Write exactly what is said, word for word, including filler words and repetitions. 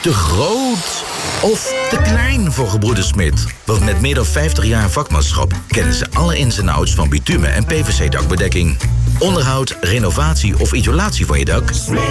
Te groot of te klein voor gebroeders Smit? Want met meer dan vijftig jaar vakmanschap kennen ze alle ins en outs van bitumen en P V C dakbedekking. Onderhoud, renovatie of isolatie van je dak?